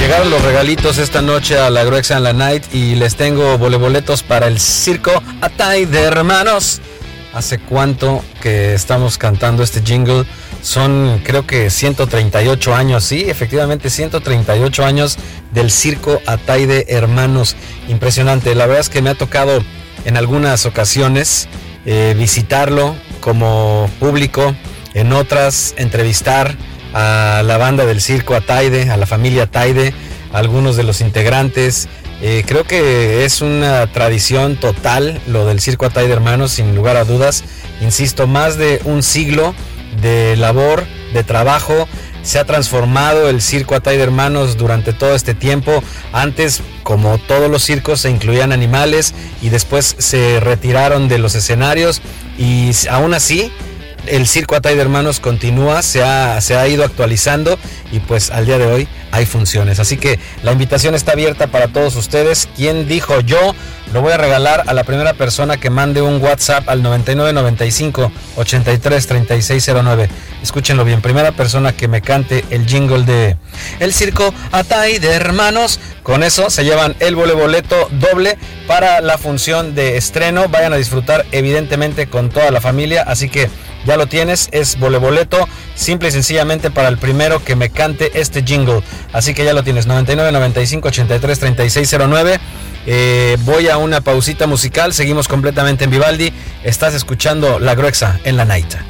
llegaron los regalitos esta noche a la Gruexa en la Night y les tengo boletos para el circo Atay de Hermanos. ¿Hace cuánto que estamos cantando este jingle? Son creo que 138 años, sí, efectivamente 138 años del circo Atay de Hermanos. Impresionante, la verdad es que me ha tocado en algunas ocasiones visitarlo como público, en otras entrevistar a la banda del circo Ataide, a la familia Ataide, a algunos de los integrantes. Creo que es una tradición total lo del circo Ataide Hermanos, sin lugar a dudas. Insisto, más de un siglo de labor, de trabajo. Se ha transformado el circo Ataide Hermanos durante todo este tiempo. Antes, como todos los circos, se incluían animales y después se retiraron de los escenarios, y aún así el circo Ataide Hermanos continúa, se ha ido actualizando y pues al día de hoy hay funciones. Así que la invitación está abierta para todos ustedes. ¿Quién dijo yo? Lo voy a regalar a la primera persona que mande un WhatsApp al 9995 83 3609. Escúchenlo bien, primera persona que me cante el jingle de el circo Ataide Hermanos. Con eso se llevan el boleto doble para la función de estreno. Vayan a disfrutar evidentemente con toda la familia, así que ya lo tienes, es boleto, simple y sencillamente para el primero que me cante este jingle. Así que ya lo tienes, 9995 83 3609. Voy a una pausita musical, seguimos completamente en Vivaldi. Estás escuchando La Gruexa en la Night.